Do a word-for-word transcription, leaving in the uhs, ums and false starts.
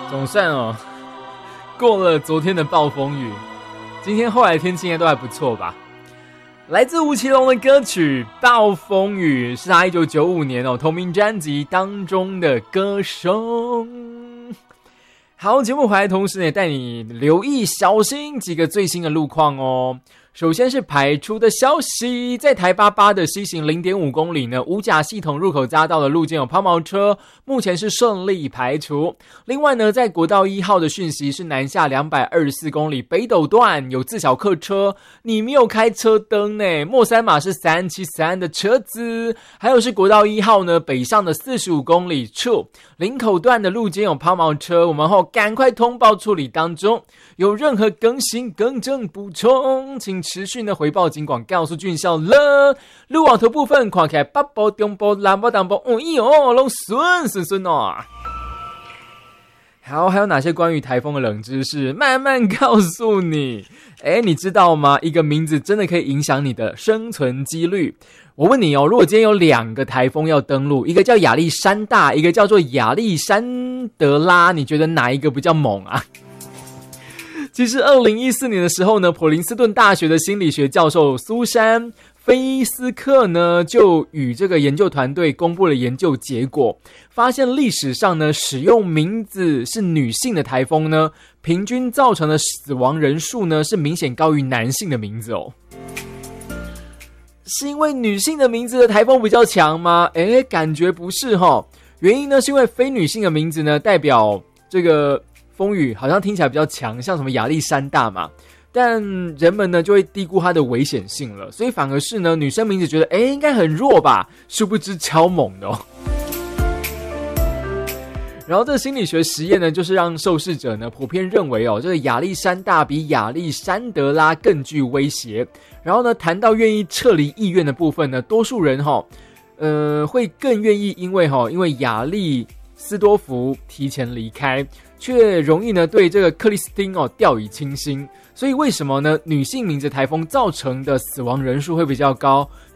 总算哦，过了昨天的暴风雨，今天后来天气应该都还不错吧。来自吴奇隆的歌曲《暴风雨》是他一九九五年哦同名专辑当中的歌声。好，节目回来同时也带你留意小心几个最新的路况哦。首先是排出的消息，在台八八的西行 零点五公里呢，五甲系统入口匝道的路肩有抛锚车，目前是顺利排除。另外呢，在国道一号的讯息是南下两百二十四公里北斗段有自小客车，你没有开车灯呢，末三码是三七三的车子。还有是国道一号呢，北上的四十五公里处林口段的路肩有抛锚车，我们后赶快通报处理当中，有任何更新更正补充请持续的回报警广告诉俊孝了。路网头部分看起来北部、中部、南部、东部，哦咦哦，都顺顺顺哦。好，还有哪些关于台风的冷知识？慢慢告诉你。哎，你知道吗？一个名字真的可以影响你的生存几率。我问你哦，如果今天有两个台风要登陆，一个叫亚历山大，一个叫做亚历山德拉，你觉得哪一个比较猛啊？其实二零一四年的时候呢，普林斯顿大学的心理学教授苏珊菲斯克呢，就与这个研究团队公布了研究结果，发现历史上呢，使用名字是女性的台风呢，平均造成的死亡人数呢，是明显高于男性的名字哦。是因为女性的名字的台风比较强吗？诶，感觉不是齁。原因呢，是因为非女性的名字呢，代表这个风雨好像听起来比较强，像什么亚历山大嘛，但人们呢就会低估它的危险性了，所以反而是呢女生名字觉得诶应该很弱吧，殊不知超猛的哦。然后这个心理学实验呢，就是让受试者呢普遍认为哦，这个亚历山大比亚历山德拉更具威胁。然后呢，谈到愿意撤离意愿的部分呢，多数人哈、哦，呃，会更愿意因为哈、哦，因为亚历斯多福提前离开，却容易呢对这个克里斯汀哦掉以轻心。所以为什么呢？女性名字台风造成的死亡人数会比较高，